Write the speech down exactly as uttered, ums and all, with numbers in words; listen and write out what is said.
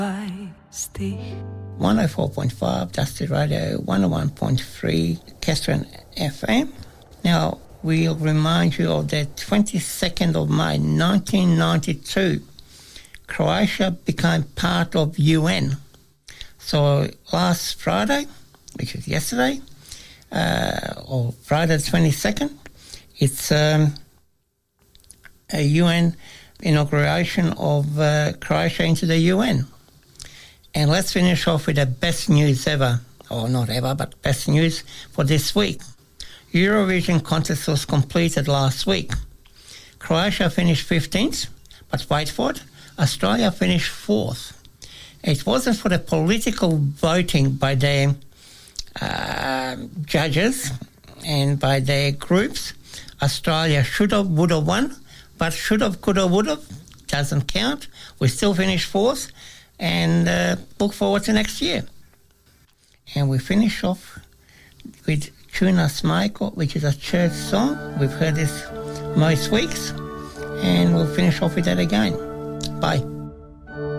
one oh four point five Dusty Radio, one oh one point three Kestrel F M. Now, we'll remind you of the twenty-second of May nineteen ninety-two. Croatia became part of U N. So last Friday, which is yesterday, uh, or Friday the twenty-second, it's um, a U N inauguration of uh, Croatia into the U N. And let's finish off with the best news ever, or not ever, but best news for this week. Eurovision contest was completed last week. Croatia finished fifteenth, but wait for it, Australia finished fourth. It wasn't for the political voting by the uh, judges and by their groups. Australia should have, would have won, but should have, could have, would have, doesn't count. We still finished fourth and uh, look forward to next year. And we finish off with Tuna Smichael, which is a church song. We've heard this most weeks, and we'll finish off with that again. Bye.